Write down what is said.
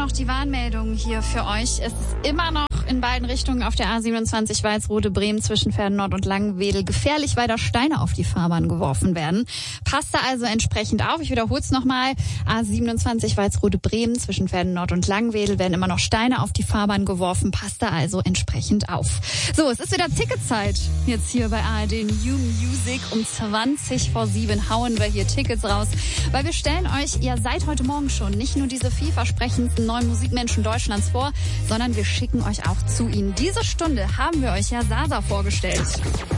noch die Warnmeldung hier für euch. Es ist immer noch in beiden Richtungen auf der A27 Walsrode-Bremen zwischen Pferdennord und Langenwedel gefährlich, weil da Steine auf die Fahrbahn geworfen werden. Passt da also entsprechend auf. Ich wiederhole es nochmal. A27 Walsrode-Bremen zwischen Pferdennord und Langenwedel werden immer noch Steine auf die Fahrbahn geworfen. Passt da also entsprechend auf. So, es ist wieder Ticketzeit. Jetzt hier bei ARD New Music. Um 7:20 hauen wir hier Tickets raus, weil wir stellen euch ja seit heute Morgen schon nicht nur diese vielversprechendsten neuen Musikmenschen Deutschlands vor, sondern wir schicken euch auch zu ihnen. Diese Stunde haben wir euch ja Sasa vorgestellt.